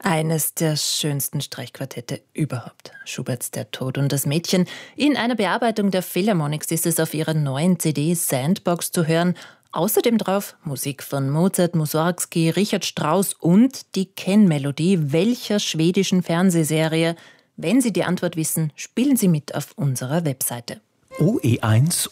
Eines der schönsten Streichquartette überhaupt. Schuberts Der Tod und das Mädchen. In einer Bearbeitung der Philharmonics ist es auf ihrer neuen CD Sandbox zu hören. Außerdem drauf Musik von Mozart, Mussorgsky, Richard Strauss und die Kennmelodie welcher schwedischen Fernsehserie? Wenn Sie die Antwort wissen, spielen Sie mit auf unserer Webseite. OE1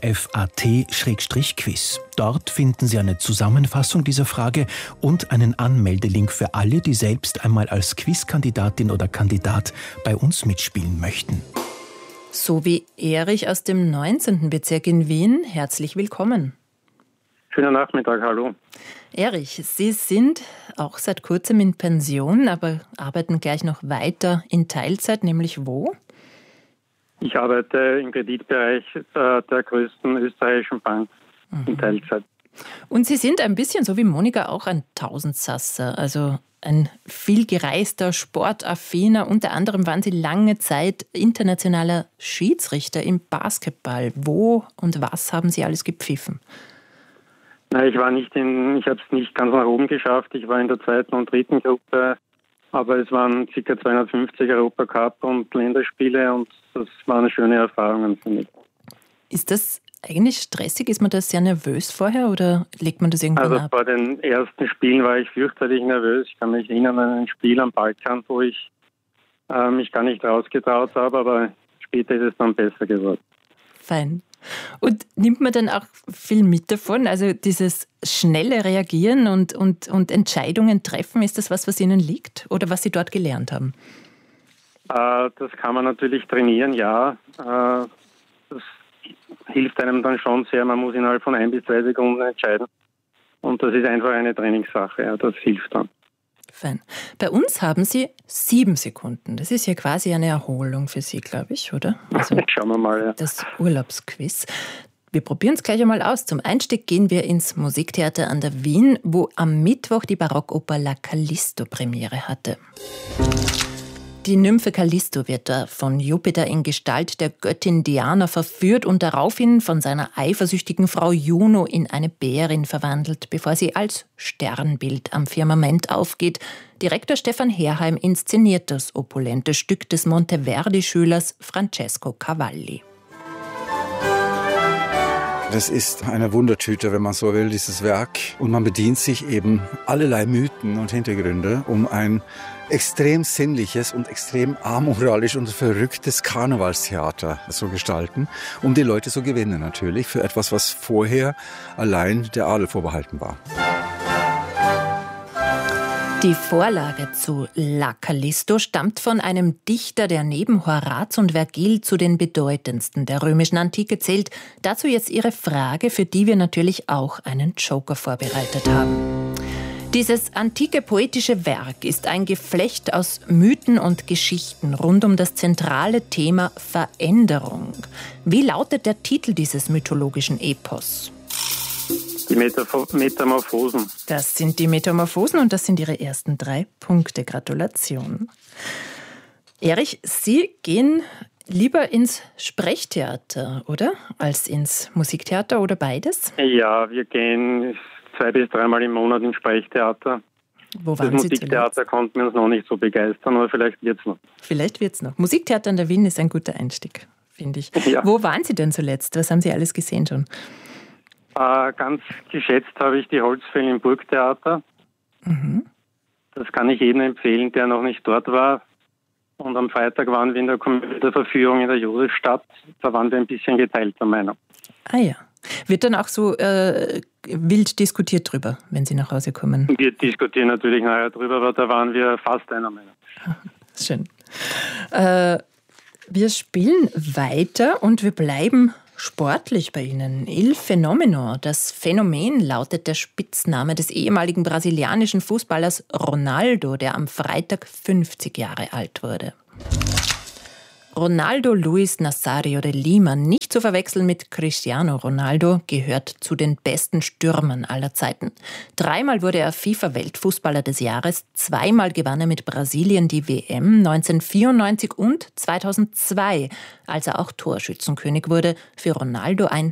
ORFAT-Quiz. Dort finden Sie eine Zusammenfassung dieser Frage und einen Anmeldelink für alle, die selbst einmal als Quizkandidatin oder Kandidat bei uns mitspielen möchten. So wie Erich aus dem 19. Bezirk in Wien. Herzlich willkommen. Schönen Nachmittag, hallo. Erich, Sie sind auch seit kurzem in Pension, aber arbeiten gleich noch weiter in Teilzeit, nämlich wo? Ich arbeite im Kreditbereich der größten österreichischen Bank in Teilzeit. Und Sie sind ein bisschen so wie Monika auch ein Tausendsasser, also ein viel gereister, sportaffiner. Unter anderem waren Sie lange Zeit internationaler Schiedsrichter im Basketball. Wo und was haben Sie alles gepfiffen? Nein, ich habe es nicht ganz nach oben geschafft. Ich war in der zweiten und dritten Gruppe. Aber es waren ca. 250 Europacup und Länderspiele und das waren schöne Erfahrungen für mich. Ist das eigentlich stressig? Ist man da sehr nervös vorher oder legt man das irgendwann ab? Vor den ersten Spielen war ich fürchterlich nervös. Ich kann mich erinnern an ein Spiel am Balkan, wo ich mich gar nicht rausgetraut habe, aber später ist es dann besser geworden. Fein. Und nimmt man dann auch viel mit davon? Also dieses schnelle Reagieren und Entscheidungen treffen, ist das was Ihnen liegt oder was Sie dort gelernt haben? Das kann man natürlich trainieren, ja. Das hilft einem dann schon sehr. Man muss innerhalb von 1 bis 2 Sekunden entscheiden. Und das ist einfach eine Trainingssache, ja, das hilft dann. Fein. Bei uns haben Sie 7 Sekunden. Das ist ja quasi eine Erholung für Sie, glaube ich, oder? Also schauen wir mal, ja. Das Urlaubsquiz. Wir probieren es gleich einmal aus. Zum Einstieg gehen wir ins Musiktheater an der Wien, wo am Mittwoch die Barockoper La Callisto Premiere hatte. Die Nymphe Callisto wird da von Jupiter in Gestalt der Göttin Diana verführt und daraufhin von seiner eifersüchtigen Frau Juno in eine Bärin verwandelt, bevor sie als Sternbild am Firmament aufgeht. Direktor Stefan Herheim inszeniert das opulente Stück des Monteverdi-Schülers Francesco Cavalli. Das ist eine Wundertüte, wenn man so will, dieses Werk. Und man bedient sich eben allerlei Mythen und Hintergründe, um ein extrem sinnliches und extrem amoralisch und verrücktes Karnevalstheater zu gestalten, um die Leute zu gewinnen natürlich für etwas, was vorher allein der Adel vorbehalten war. Die Vorlage zu La Callisto stammt von einem Dichter, der neben Horaz und Vergil zu den bedeutendsten der römischen Antike zählt. Dazu jetzt Ihre Frage, für die wir natürlich auch einen Joker vorbereitet haben. Dieses antike poetische Werk ist ein Geflecht aus Mythen und Geschichten rund um das zentrale Thema Veränderung. Wie lautet der Titel dieses mythologischen Epos? Die Metamorphosen. Das sind die Metamorphosen und das sind Ihre ersten 3 Punkte. Gratulation. Erich, Sie gehen lieber ins Sprechtheater, oder? Als ins Musiktheater oder beides? Ja, wir gehen 2 bis 3 Mal im Monat ins Sprechtheater. Wo waren das Sie Musiktheater zuletzt? konnten wir uns noch nicht so begeistern, aber vielleicht wird es noch. Vielleicht wird es noch. Musiktheater in der Wien ist ein guter Einstieg, finde ich. Ja. Wo waren Sie denn zuletzt? Was haben Sie alles gesehen schon? Ganz geschätzt habe ich die Holzfälle im Burgtheater. Mhm. Das kann ich jedem empfehlen, der noch nicht dort war. Und am Freitag waren wir in der Komödieverführung in der Josefstadt. Da waren wir ein bisschen geteilter Meinung. Ah ja. Wird dann auch so wild diskutiert drüber, wenn Sie nach Hause kommen? Wir diskutieren natürlich nachher drüber, aber da waren wir fast einer Meinung. Schön. Wir spielen weiter und wir bleiben sportlich bei Ihnen. Il Fenomeno, das Phänomen lautet der Spitzname des ehemaligen brasilianischen Fußballers Ronaldo, der am Freitag 50 Jahre alt wurde. Ronaldo Luis Nazario de Lima, nicht zu verwechseln mit Cristiano Ronaldo, gehört zu den besten Stürmern aller Zeiten. 3-mal wurde er FIFA-Weltfußballer des Jahres, 2-mal gewann er mit Brasilien die WM 1994 und 2002, als er auch Torschützenkönig wurde. Für Ronaldo ein